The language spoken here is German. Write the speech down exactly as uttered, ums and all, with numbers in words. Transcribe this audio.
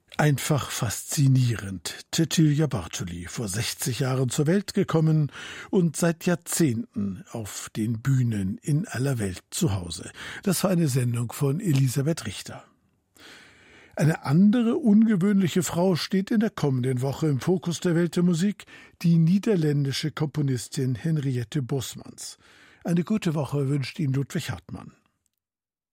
Einfach faszinierend. Cecilia Bartoli, vor sechzig Jahren zur Welt gekommen und seit Jahrzehnten auf den Bühnen in aller Welt zu Hause. Das war eine Sendung von Elisabeth Richter. Eine andere ungewöhnliche Frau steht in der kommenden Woche im Fokus der Welt der Musik, die niederländische Komponistin Henriette Bosmans. Eine gute Woche wünscht Ihnen Ludwig Hartmann.